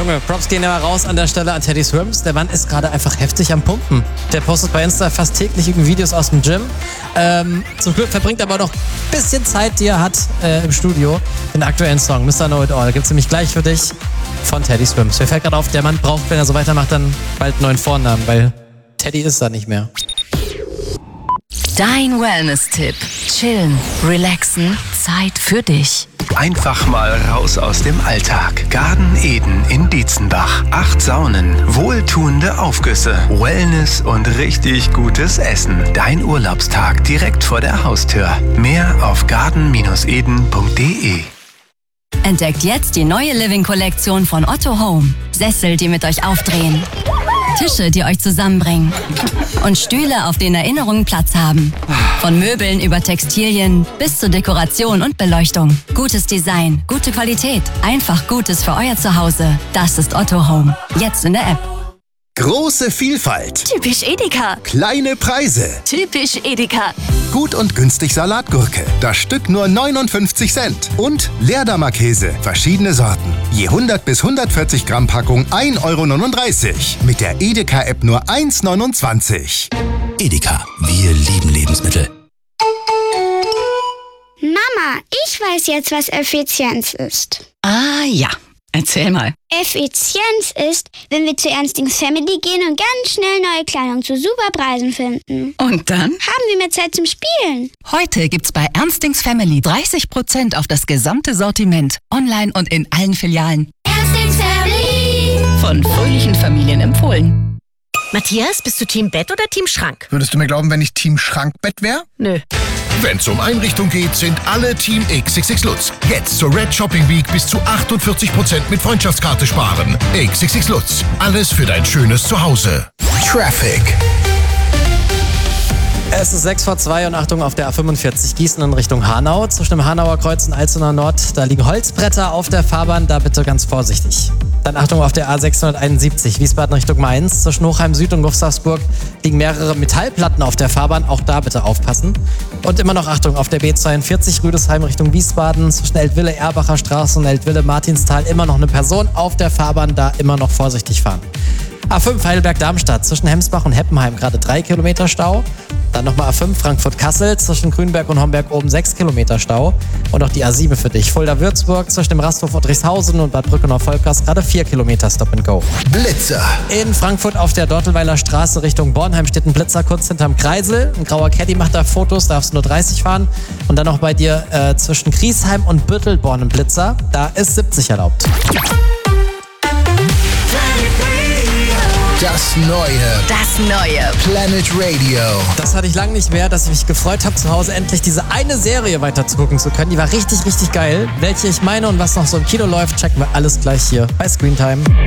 Junge, Props gehen ja mal raus an der Stelle an Teddy Swims. Der Mann ist gerade einfach heftig am Pumpen. Der postet bei Insta fast täglich irgendwie Videos aus dem Gym. Zum Glück verbringt er aber noch ein bisschen Zeit, die er hat im Studio. Den aktuellen Song, Mr. Know It All, gibt's nämlich gleich für dich von Teddy Swims. Mir fällt gerade auf, der Mann braucht, wenn er so weitermacht, dann bald einen neuen Vornamen, weil Teddy ist da nicht mehr. Dein Wellness-Tipp. Chillen, relaxen, Zeit für dich. Einfach mal raus aus dem Alltag. Garden Eden in Dietzenbach. 8 Saunen, wohltuende Aufgüsse, Wellness und richtig gutes Essen. Dein Urlaubstag direkt vor der Haustür. Mehr auf garden-eden.de. Entdeckt jetzt die neue Living-Kollektion von Otto Home. Sessel, die mit euch aufdrehen. Tische, die euch zusammenbringen. Und Stühle, auf denen Erinnerungen Platz haben. Von Möbeln über Textilien bis zur Dekoration und Beleuchtung. Gutes Design, gute Qualität, einfach Gutes für euer Zuhause. Das ist Otto Home. Jetzt in der App. Große Vielfalt. Typisch Edeka. Kleine Preise. Typisch Edeka. Gut und günstig Salatgurke. Das Stück nur 59 Cent. Und Leerdammer-Käse. Verschiedene Sorten. Je 100 bis 140 Gramm Packung 1,39 €. Mit der Edeka-App nur 1,29 €. Edeka, wir lieben Lebensmittel. Mama, ich weiß jetzt, was Effizienz ist. Ah ja, erzähl mal. Effizienz ist, wenn wir zu Ernstings Family gehen und ganz schnell neue Kleidung zu super Preisen finden. Und dann? Haben wir mehr Zeit zum Spielen. Heute gibt's bei Ernstings Family 30% auf das gesamte Sortiment. Online und in allen Filialen. Ernstings Family. Von fröhlichen Familien empfohlen. Matthias, bist du Team Bett oder Team Schrank? Würdest du mir glauben, wenn ich Team Schrankbett wäre? Nö. Wenn es um Einrichtung geht, sind alle Team XXX Lutz. Jetzt zur Red Shopping Week bis zu 48% mit Freundschaftskarte sparen. XXX Lutz. Alles für dein schönes Zuhause. Traffic. Es ist 6:02 und Achtung auf der A45 Gießen in Richtung Hanau. Zwischen dem Hanauer Kreuz und Alzener Nord, da liegen Holzbretter auf der Fahrbahn, da bitte ganz vorsichtig. Dann Achtung auf der A671 Wiesbaden Richtung Mainz. Zwischen Hochheim Süd und Gustavsburg liegen mehrere Metallplatten auf der Fahrbahn, auch da bitte aufpassen. Und immer noch Achtung auf der B42 Rüdesheim Richtung Wiesbaden. Zwischen Eltville Erbacher Straße und Eltville Martinsthal immer noch eine Person auf der Fahrbahn, da immer noch vorsichtig fahren. A5 Heidelberg-Darmstadt zwischen Hemsbach und Heppenheim gerade 3 Kilometer Stau. Dann nochmal A5 Frankfurt-Kassel zwischen Grünberg und Homberg oben 6 Kilometer Stau. Und auch die A7 für dich. Fulda-Würzburg zwischen dem Rasthof Friedrichshausen und Bad Brückenau-Volkers gerade 4 Kilometer Stop and Go. Blitzer. In Frankfurt auf der Dortelweiler Straße Richtung Bornheim steht ein Blitzer kurz hinterm Kreisel. Ein grauer Caddy macht da Fotos, darfst nur 30 fahren. Und dann noch bei dir zwischen Griesheim und Büttelborn ein Blitzer. Da ist 70 erlaubt. Das neue Planet Radio. Das hatte ich lange nicht mehr, dass ich mich gefreut habe, zu Hause endlich diese eine Serie weiter gucken zu können. Die war richtig, richtig geil. Welche ich meine und was noch so im Kino läuft, checken wir alles gleich hier bei Screentime.